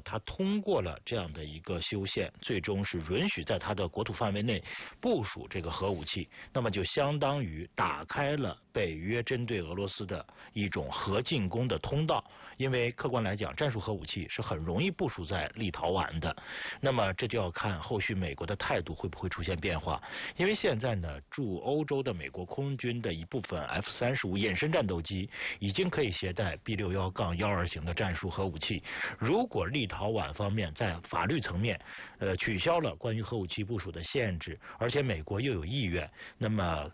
他通过了这样的一个修宪，最终是允许在他的国土范围内部署这个核武器，那么就相当于打开了北约针对俄罗斯的一种核进攻的通道。因为客观来讲，战术核武器是很容易部署在立陶宛的，那么这就要看后续美国的态度会不会出现变化。因为现在呢，驻欧洲的美国空军的一部分 F-35隐身战斗机已经可以携带 B61-12型的战术核武器。如果立陶宛方面在法律层面取消了关于核武器部署的限制，而且美国又有意愿，那么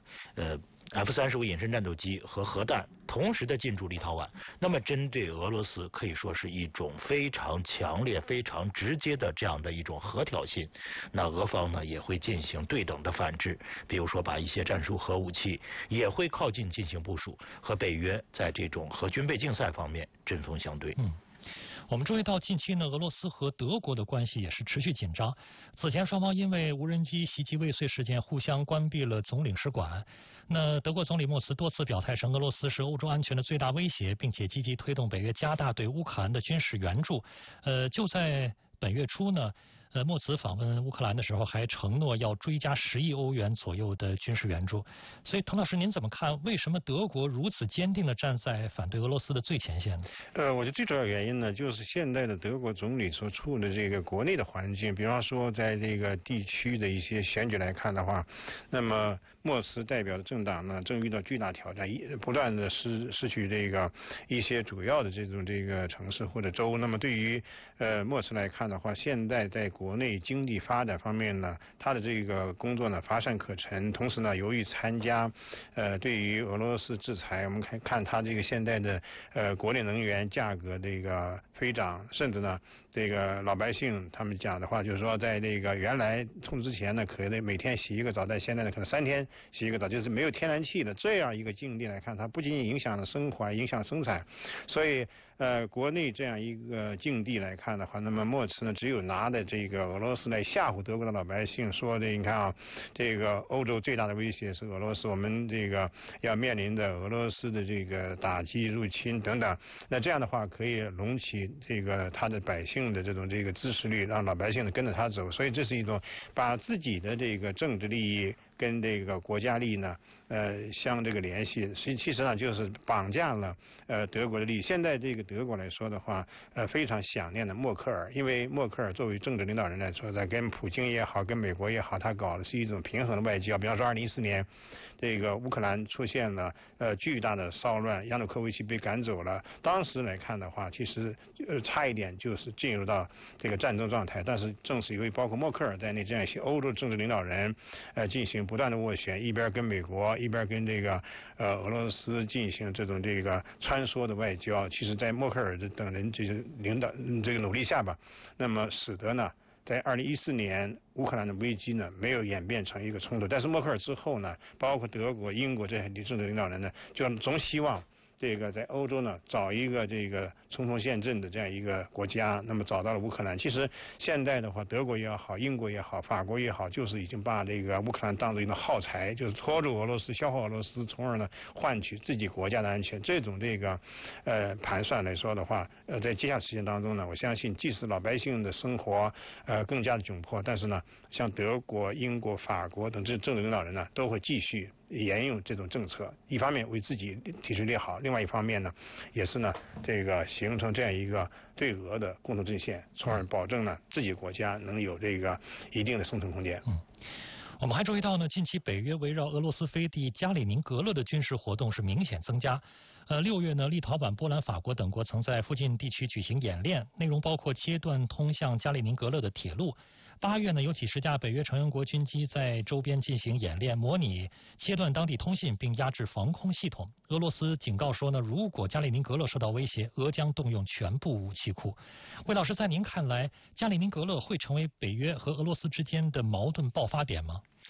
F-35隐身战斗机和核弹同时的进驻立陶宛，那么针对俄罗斯可以说是一种非常强烈、非常直接的这样的一种核挑衅。那俄方呢也会进行对等的反制，比如说把一些战术核武器也会靠近进行部署，和北约在这种核军备竞赛方面针锋相对。 我们注意到近期呢，俄罗斯和德国的关系也是持续紧张。此前双方因为无人机袭击未遂事件互相关闭了总领事馆。那德国总理默茨多次表态称俄罗斯是欧洲安全的最大威胁，并且积极推动北约加大对乌克兰的军事援助。就在本月初呢，默茨访问乌克兰的时候还承诺要追加10亿欧元左右的军事援助。所以滕老师您怎么看，为什么德国如此坚定地站在反对俄罗斯的最前线呢？ 我觉得最主要原因呢，就是现在的德国总理所处的这个国内的环境，比方说在这个地区的一些选举来看的话，那么默茨代表的政党呢正遇到巨大挑战，不断的失去这个一些主要的这个城市或者州。那么对于默茨来看的话，现在在国内经济发展方面呢，他的这个工作呢乏善可陈，同时呢由于参加对于俄罗斯制裁，我们看他这个现在的国内能源价格这个飞涨，甚至呢这个老百姓他们讲的话就是说，在这个原来从之前呢可能每天洗一个澡，但现在呢可能3天洗一个澡，就是没有天然气的这样一个境地来看，它不仅仅影响了生活，影响生产。所以国内这样一个境地来看的话，那么默茨呢只有拿着这个俄罗斯来吓唬德国的老百姓，说的你看啊，这个欧洲最大的威胁是俄罗斯，我们这个要面临着俄罗斯的这个打击入侵等等。那这样的话可以隆起这个他的百姓的这个支持率，让老百姓跟着他走。所以这是一种把自己的这个政治利益跟这个国家利益呢相这个联系，其实呢就是绑架了德国的利益。现在这个德国来说的话非常想念的默克尔，因为默克尔作为政治领导人来说，在跟普京也好，跟美国也好，他搞的是一种平衡的外交。比方说2014年这个乌克兰出现了巨大的骚乱，亚努科维奇被赶走了，当时来看的话其实差一点就是进入到这个战争状态。但是正是由于包括默克尔在内这样一些欧洲政治领导人进行不断的斡旋，一边跟美国一边跟这个俄罗斯进行这个穿梭的外交，其实在默克尔等人这个领导这个努力下吧，那么使得呢在2014年乌克兰的危机呢没有演变成一个冲突。但是默克尔之后呢，包括德国、英国这些政治领导人呢，就总希望这个在欧洲呢找一个这个冲锋陷阵的这样一个国家，那么找到了乌克兰。其实现在的话，德国也好，英国也好，法国也好，就是已经把这个乌克兰当做一个耗材，就是拖住俄罗斯，消耗俄罗斯，从而呢换取自己国家的安全。这种这个盘算来说的话，在接下来时间当中呢，我相信即使老百姓的生活更加的窘迫，但是呢，像德国、英国、法国等这政治领导人呢，都会继续沿用这种政策，一方面为自己体制利好，另外一方面呢，也是呢这个形成这样一个对俄的共同阵线，从而保证呢自己国家能有这个一定的生存空间。 我们还注意到呢，近期北约围绕俄罗斯飞地加里宁格勒的军事活动是明显增加。6月呢，立陶宛、波兰、法国等国曾在附近地区举行演练，内容包括切断通向加里宁格勒的铁路。8月呢，有几十架北约成员国军机在周边进行演练，模拟切断当地通信并压制防空系统。俄罗斯警告说呢，如果加里宁格勒受到威胁，俄将动用全部武器库。魏老师，在您看来，加里宁格勒会成为北约和俄罗斯之间的矛盾爆发点吗？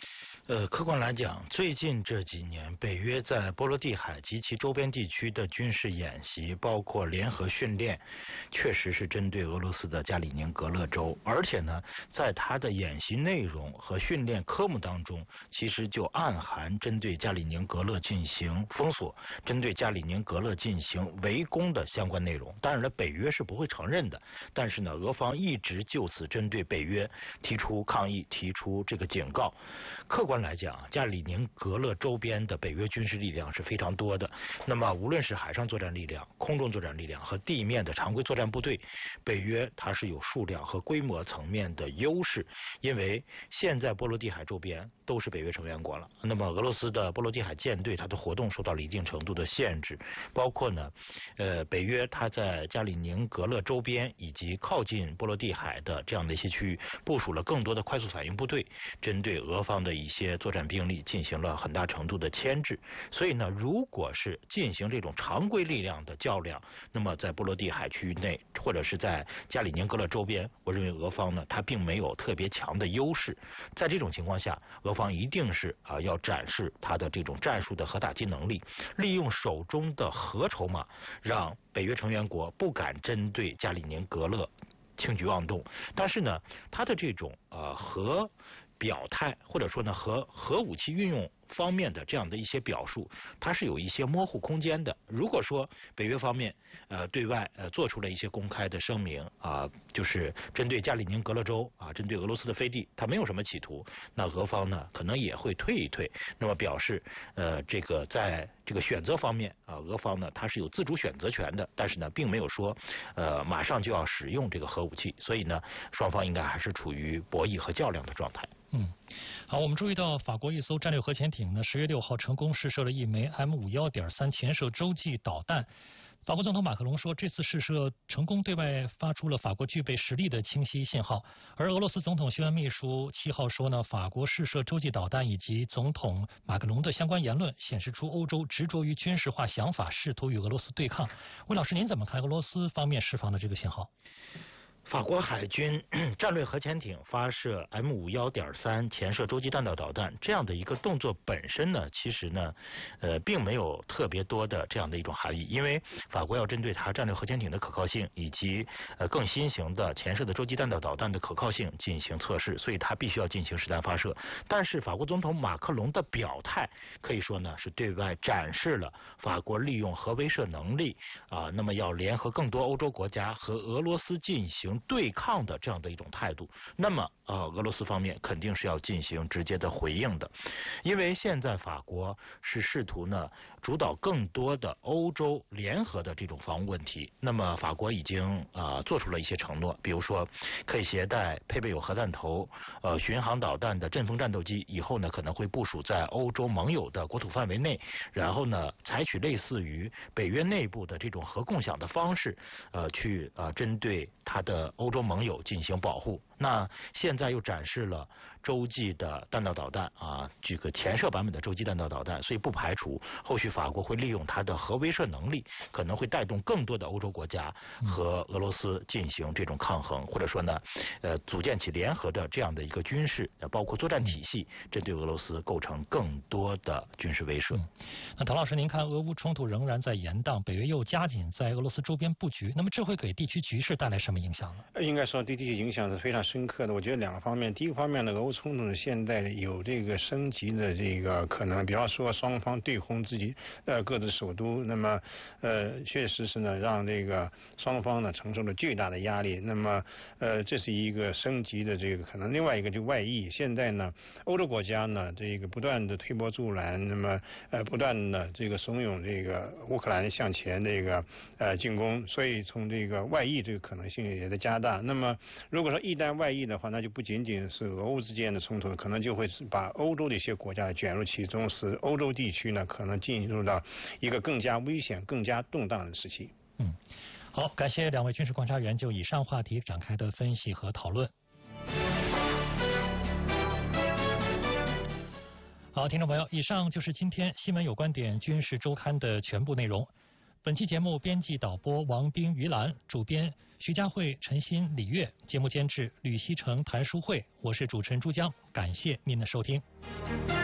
客观来讲，最近这几年，北约在波罗的海及其周边地区的军事演习，包括联合训练，确实是针对俄罗斯的加里宁格勒州，而且呢，在它的演习内容和训练科目当中，其实就暗含针对加里宁格勒进行封锁、针对加里宁格勒进行围攻的相关内容。当然了，北约是不会承认的，但是呢，俄方一直就此针对北约提出抗议、提出这个警告。客观来讲，加里宁格勒周边的北约军事力量是非常多的。那么，无论是海上作战力量、空中作战力量和地面的常规作战部队，北约它是有数量和规模层面的优势。因为现在波罗的海周边都是北约成员国了，那么俄罗斯的波罗的海舰队它的活动受到了一定程度的限制，包括呢，北约它在加里宁格勒周边以及靠近波罗的海的这样的一些区域部署了更多的快速反应部队，针对俄方的一些作战兵力进行了很大程度的牵制。所以呢，如果是进行这种常规力量的较量，那么在波罗的海区域内或者是在加里宁格勒周边，我认为俄方呢它并没有特别强的优势。在这种情况下，俄方一定是要展示它的这种战术的核打击能力，利用手中的核筹码，让北约成员国不敢针对加里宁格勒轻举妄动。但是呢，它的这种核表态或者说呢核武器运用方面的这样的一些表述，它是有一些模糊空间的。如果说北约方面对外做出了一些公开的声明就是针对加里宁格勒州针对俄罗斯的飞地，它没有什么企图，那俄方呢可能也会退一退，那么表示这个在这个选择方面俄方呢它是有自主选择权的，但是呢并没有说马上就要使用这个核武器，所以呢双方应该还是处于博弈和较量的状态。 好，我们注意到法国一艘战略核潜艇呢10月6号成功试射了一枚 M51.3前射洲际导弹。法国总统马克龙说，这次试射成功对外发出了法国具备实力的清晰信号。而俄罗斯总统新闻秘书7号说呢，法国试射洲际导弹以及总统马克龙的相关言论显示出欧洲执着于军事化想法，试图与俄罗斯对抗。魏老师，您怎么看俄罗斯方面释放的这个信号？ 法国海军战略核潜艇发射 M51.3前射洲际弹道导弹这样的一个动作本身呢，其实呢，并没有特别多的这样的一种含义，因为法国要针对它战略核潜艇的可靠性以及更新型的前射的洲际弹道导弹的可靠性进行测试，所以它必须要进行实弹发射。但是法国总统马克龙的表态可以说呢，是对外展示了法国利用核威慑能力那么要联合更多欧洲国家和俄罗斯进行对抗的这样的一种态度。那么俄罗斯方面肯定是要进行直接的回应的，因为现在法国是试图呢主导更多的欧洲联合的这种防务问题。那么法国已经做出了一些承诺，比如说可以携带配备有核弹头巡航导弹的阵风战斗机，以后呢可能会部署在欧洲盟友的国土范围内，然后呢采取类似于北约内部的这种核共享的方式去针对它的欧洲盟友进行保护。那现在又展示了洲际的弹道导弹这个前射版本的洲际弹道导弹，所以不排除后续法国会利用它的核威慑能力，可能会带动更多的欧洲国家和俄罗斯进行这种抗衡，或者说呢组建起联合的这样的一个军事包括作战体系，针对俄罗斯构成更多的军事威慑。 那唐老师，您看俄乌冲突仍然在延宕，北约又加紧在俄罗斯周边布局，那么这会给地区局势带来什么影响呢？ 应该说对地区影响是非常深刻的。我觉得两个方面，第一个方面呢，俄乌冲突现在有这个升级的这个可能，比方说双方对轰自己各自首都，那么确实是呢让这个双方呢承受了巨大的压力。那么这是一个升级的这个可能。另外一个就外溢，现在呢欧洲国家呢这个不断的推波助澜，那么不断的这个怂恿这个乌克兰向前这个进攻，所以从这个外溢这个可能性也在加大。那么如果说一旦外溢的话，那就不仅仅是俄乌之间的冲突，可能就会把欧洲的一些国家卷入其中，使欧洲地区呢可能进入到一个更加危险、更加动荡的时期。 好，感谢两位军事观察员就以上话题展开的分析和讨论。好，听众朋友，以上就是今天新闻有观点军事周刊的全部内容。 本期节目编辑导播王斌、于兰，主编徐佳慧、陈鑫、李月，节目监制吕希成、谭淑慧，我是主持人朱江，感谢您的收听。